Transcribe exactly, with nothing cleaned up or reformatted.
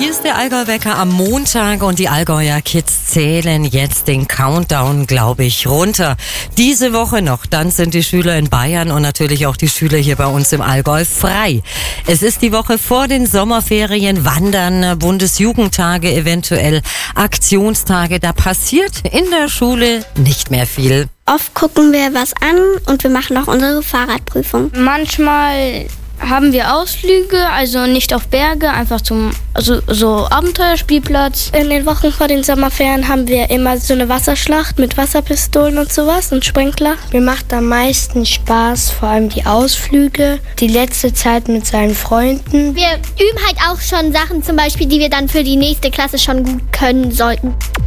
Hier ist der Allgäu-Wecker am Montag und die Allgäuer Kids zählen jetzt den Countdown, glaube ich, runter. Diese Woche noch, dann sind die Schüler in Bayern und natürlich auch die Schüler hier bei uns im Allgäu frei. Es ist die Woche vor den Sommerferien, Wandern, Bundesjugendtage, eventuell Aktionstage. Da passiert in der Schule nicht mehr viel. Oft gucken wir was an und wir machen auch unsere Fahrradprüfung. Manchmal haben wir Ausflüge, also nicht auf Berge, einfach zum also so Abenteuerspielplatz. In den Wochen vor den Sommerferien haben wir immer so eine Wasserschlacht mit Wasserpistolen und sowas und Sprinkler. Mir macht am meisten Spaß, vor allem die Ausflüge, die letzte Zeit mit seinen Freunden. Wir üben halt auch schon Sachen zum Beispiel, die wir dann für die nächste Klasse schon gut können sollten.